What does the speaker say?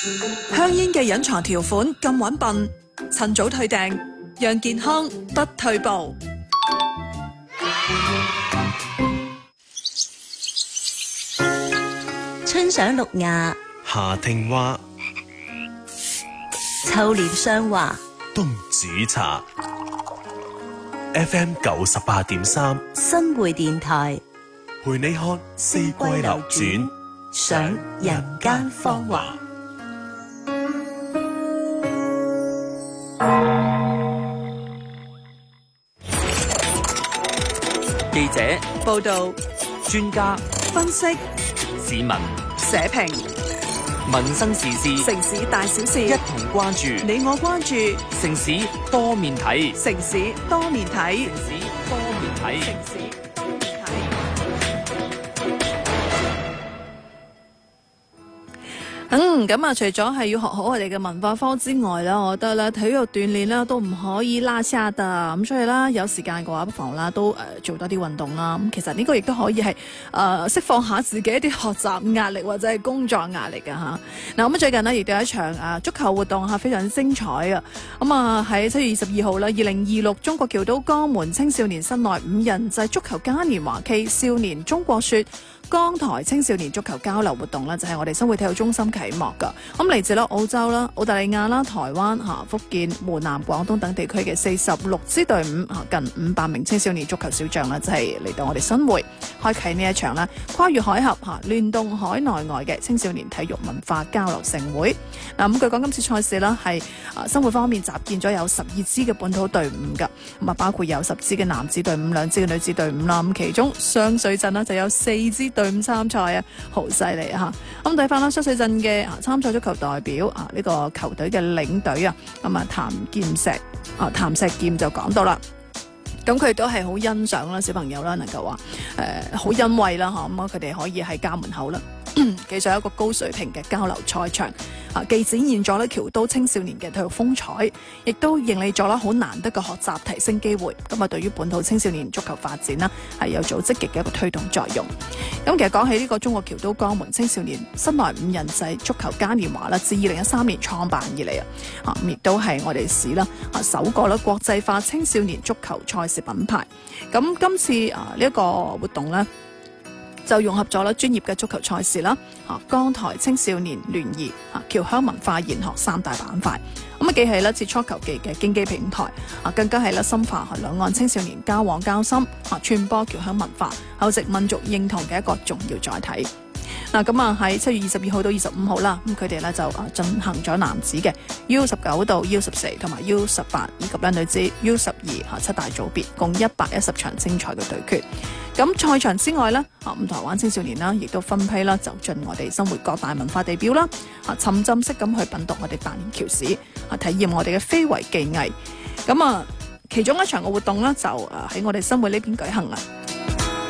香煙嘅隱藏條款咁穩笨，趁早退訂，讓健康不退步。 春賞綠芽， 夏聽蛙， 秋獵霜華， 冬煮茶。FM 98.3， 新會電台， 陪你看四季流轉， 賞人間芳華。 記者報導、 專家分析、 市民社評、 民生時事城市大小事， 一同關注。 你我關注城市多面睇， 城市多面睇， 城市多面睇， 城市多面睇。咁啊，除咗係要學好我哋嘅文化科之外啦，我覺得咧體育鍛煉咧都唔可以拉下㗎。咁所以啦，有時間嘅話，不妨啦都做多啲運動啦。咁其實呢個亦都可以係釋放下自己一啲學習壓力或者係工作壓力㗎嚇。嗱，咁最近呢，亦都有一場足球活動嚇，非常之精彩啊！咁啊喺7月22號啦，2026中國僑都江門青少年室內5人制足球嘉年華暨少年中國説江台青少年足球交流活動呢，就係我哋新會體育中心啟幕㗎。咁嚟自澳洲啦、澳大利亞啦、台灣、福建、湖南、廣東等地區嘅46支隊伍近500名青少年足球小將啦，就係嚟到我哋新會開啟呢一場啦，跨越海峽聯動海內外嘅青少年體育文化交流盛會。嗱，咁據講今次賽事啦係新會方面集建咗有12支嘅本土隊伍㗎，咁啊包括有10支嘅男子隊伍、2支嘅女子隊伍啦。咁其中雙水鎮呢就有4支隊伍參賽啊，好犀利啊！咁睇翻啦，雙水鎮嘅參賽足球代表呢個球隊嘅領隊咁譚石劍就講到啦。咁佢都係好欣賞啦，小朋友啦能夠話好欣慰啦，咁佢哋可以喺家門口啦，記上一個高水平嘅交流賽場，既展現咗咧僑都青少年嘅體育風采，亦都迎嚟咗啦好難得嘅學習提升機會。咁啊，對於本土青少年足球發展啦，係有咗積極嘅一個推動作用。咁其實講起呢個中國僑都江門青少年室內5人制足球嘉年華啦，自2013年創辦以嚟咁亦都係我哋市啦首個啦國際化青少年足球賽事品牌。咁今次呢一個活動呢，就融合咗啦專業嘅足球賽事啦，江台青少年聯誼、僑鄉文化研學3大板塊。咁啊，既係咧切磋球技嘅經濟平台，更加係咧深化兩岸青少年交往交心、傳播僑鄉文化、厚植民族認同嘅一個重要載體。嗱，咁啊喺7月22號到25號啦，咁佢哋咧就進行咗男子嘅 U19 到 U14 同埋 U18 以及咧女子 U12 7大組別，共110場精彩嘅對決。咁賽場之外呢，咁台灣青少年啦，亦都分批啦走進我哋生活各大文化地標啦，沉浸式咁去品讀我哋百年橋史，體驗我哋嘅非遺技藝。咁其中一場嘅活動呢，就喺我哋新會呢邊舉行啦。